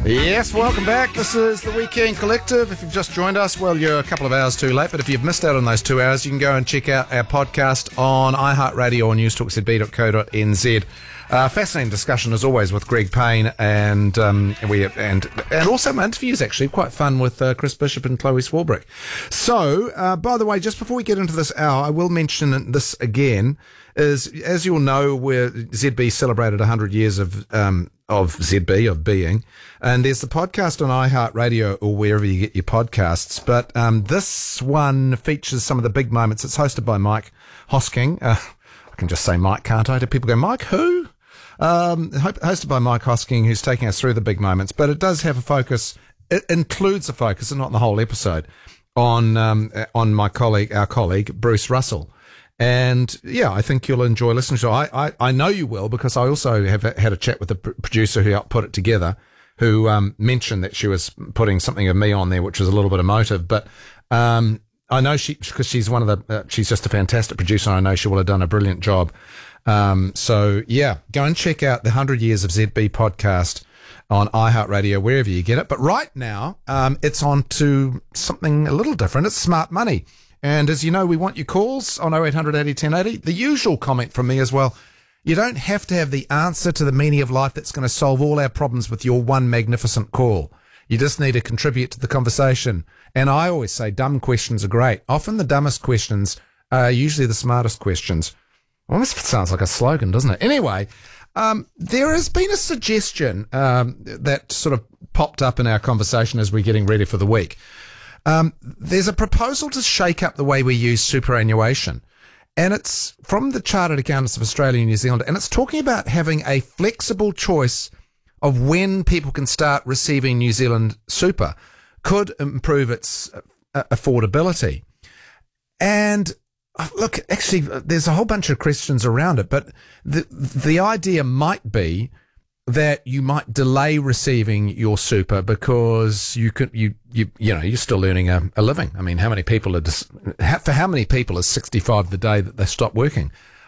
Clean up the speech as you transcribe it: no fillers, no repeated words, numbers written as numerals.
Yes, welcome back. This is the Weekend Collective. If you've just joined us, well, you're a couple of hours too late, but if you've missed out on those 2 hours, you can go and check out our podcast on iHeartRadio or newstalkzb.co.nz. Fascinating discussion as always with Greg Payne and also my interviews actually quite fun with Chris Bishop and Chloe Swarbrick. So, by the way, just before we get into this hour, I will mention this again. As you'll know, where ZB celebrated 100 years of ZB, of being, and there's the podcast on iHeartRadio or wherever you get your podcasts, but this one features some of the big moments. It's hosted by Mike Hosking. I can just say Mike, can't I? Do people go, Mike, who? Hosted by Mike Hosking, who's taking us through the big moments, but it does have a focus, it includes a focus, and not the whole episode, on our colleague, Bruce Russell. And yeah, I think you'll enjoy listening to it. I know you will, because I also have had a chat with the producer who helped put it together, who mentioned that she was putting something of me on there, which was a little bit emotive. But I know because she's one of she's just a fantastic producer, and I know she will have done a brilliant job. So yeah, go and check out the 100 Years of ZB podcast on iHeartRadio, wherever you get it. But right now, it's on to something a little different. It's Smart Money. And as you know, we want your calls on 0800 80 1080. The usual comment from me as well. You don't have to have the answer to the meaning of life that's going to solve all our problems with your one magnificent call. You just need to contribute to the conversation. And I always say dumb questions are great. Often the dumbest questions are usually the smartest questions. Almost sounds like a slogan, doesn't it? Anyway, there has been a suggestion that sort of popped up in our conversation as we're getting ready for the week. There's a proposal to shake up the way we use superannuation, and it's from the Chartered Accountants of Australia and New Zealand, and it's talking about having a flexible choice of when people can start receiving New Zealand super could improve its affordability. And look, actually, there's a whole bunch of questions around it, but the idea might be that you might delay receiving your super because you're still earning a living. I mean, how many people is 65 the day that they stop working?